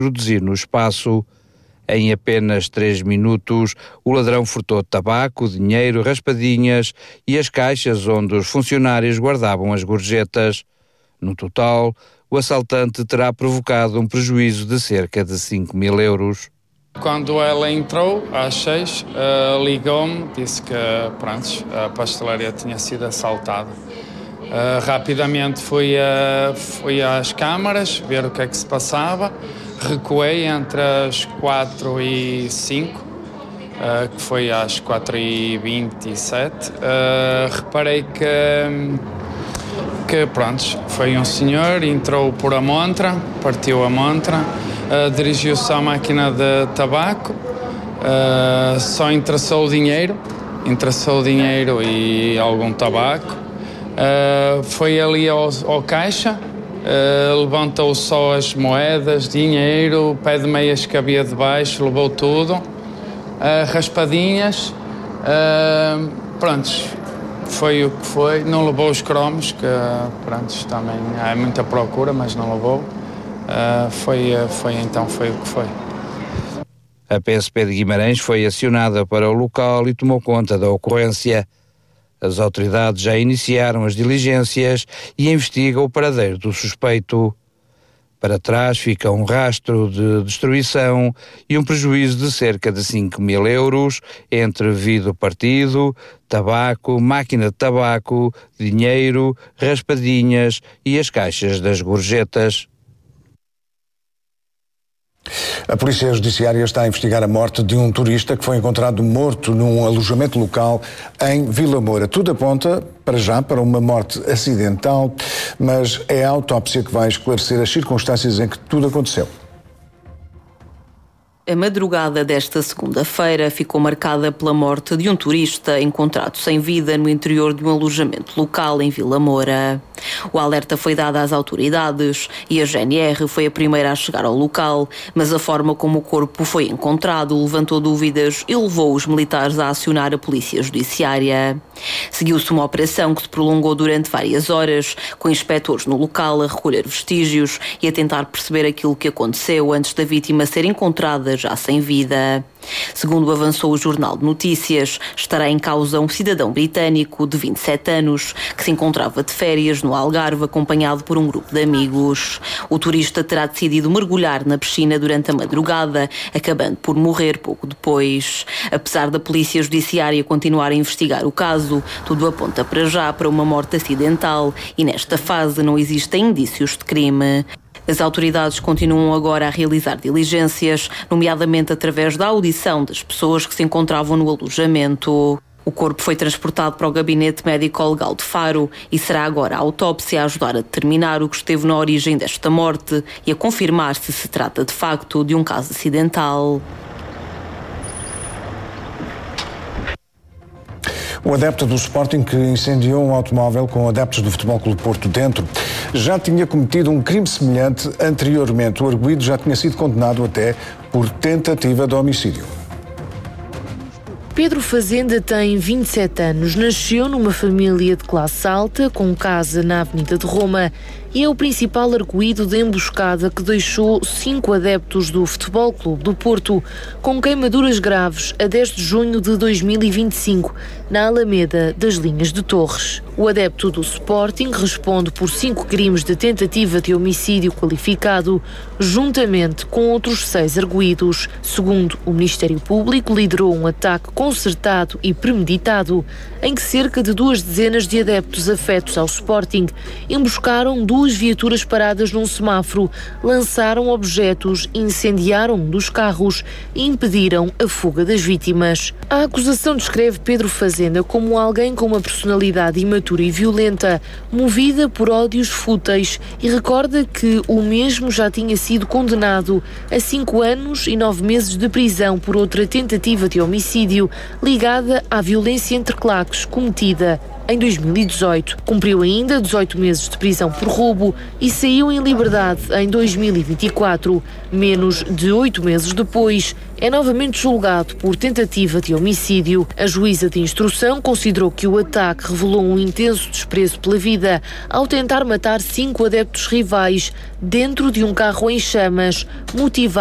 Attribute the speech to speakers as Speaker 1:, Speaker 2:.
Speaker 1: produzir no espaço. Em apenas 3 minutos, o ladrão furtou tabaco, dinheiro, raspadinhas e as caixas onde os funcionários guardavam as gorjetas. No total, o assaltante terá provocado um prejuízo de cerca de 5.000 euros.
Speaker 2: Quando ela entrou, às 6, ligou-me, disse que a pastelaria tinha sido assaltada. Rapidamente fui às câmaras ver o que é que se passava. Recuei entre as 4 e 5, que foi às 4h27. Reparei que foi um senhor, entrou por a montra, partiu a montra, dirigiu-se à máquina de tabaco, só interessou o dinheiro e algum tabaco. Foi ali ao caixa, levantou só as moedas, dinheiro, pé de meias que havia debaixo, levou tudo, raspadinhas, foi o que foi, não levou os cromos, que também há muita procura, mas não levou, foi o que foi.
Speaker 1: A PSP de Guimarães foi acionada para o local e tomou conta da ocorrência. As autoridades já iniciaram as diligências e investigam o paradeiro do suspeito. Para trás fica um rastro de destruição e um prejuízo de cerca de 5.000 euros entre vidro partido, tabaco, máquina de tabaco, dinheiro, raspadinhas e as caixas das gorjetas.
Speaker 3: A Polícia Judiciária está a investigar a morte de um turista que foi encontrado morto num alojamento local em Vila Moura. Tudo aponta, para já, para uma morte acidental, mas é a autópsia que vai esclarecer as circunstâncias em que tudo aconteceu.
Speaker 4: A madrugada desta segunda-feira ficou marcada pela morte de um turista encontrado sem vida no interior de um alojamento local em Vila Moura. O alerta foi dado às autoridades e a GNR foi a primeira a chegar ao local, mas a forma como o corpo foi encontrado levantou dúvidas e levou os militares a acionar a Polícia Judiciária. Seguiu-se uma operação que se prolongou durante várias horas, com inspectores no local a recolher vestígios e a tentar perceber aquilo que aconteceu antes da vítima ser encontrada já sem vida. Segundo avançou o Jornal de Notícias, estará em causa um cidadão britânico de 27 anos que se encontrava de férias no Algarve acompanhado por um grupo de amigos. O turista terá decidido mergulhar na piscina durante a madrugada, acabando por morrer pouco depois. Apesar da Polícia Judiciária continuar a investigar o caso, tudo aponta para já para uma morte acidental e nesta fase não existem indícios de crime. As autoridades continuam agora a realizar diligências, nomeadamente através da audição das pessoas que se encontravam no alojamento. O corpo foi transportado para o Gabinete Médico-Legal de Faro e será agora a autópsia a ajudar a determinar o que esteve na origem desta morte e a confirmar se trata de facto de um caso acidental.
Speaker 3: O adepto do Sporting que incendiou um automóvel com adeptos do Futebol Clube Porto dentro já tinha cometido um crime semelhante anteriormente. O arguido já tinha sido condenado até por tentativa de homicídio.
Speaker 5: Pedro Fazenda tem 27 anos, nasceu numa família de classe alta, com casa na Avenida de Roma, e é o principal arguido da emboscada que deixou 5 adeptos do Futebol Clube do Porto com queimaduras graves a 10 de junho de 2025, na Alameda das Linhas de Torres. O adepto do Sporting responde por 5 crimes de tentativa de homicídio qualificado, juntamente com outros 6 arguidos. Segundo o Ministério Público, liderou um ataque concertado e premeditado, em que cerca de 2 dezenas de adeptos afetos ao Sporting emboscaram 2 viaturas paradas num semáforo, lançaram objetos, incendiaram um dos carros e impediram a fuga das vítimas. A acusação descreve Pedro Fazenda como alguém com uma personalidade imatura e violenta, movida por ódios fúteis, e recorda que o mesmo já tinha sido condenado a 5 anos e 9 meses de prisão por outra tentativa de homicídio ligada à violência entre claques cometida em 2018. Cumpriu ainda 18 meses de prisão por roubo e saiu em liberdade em 2024. Menos de 8 meses depois, é novamente julgado por tentativa de homicídio. A juíza de instrução considerou que o ataque revelou um intenso desprezo pela vida ao tentar matar 5 adeptos rivais dentro de um carro em chamas, motivado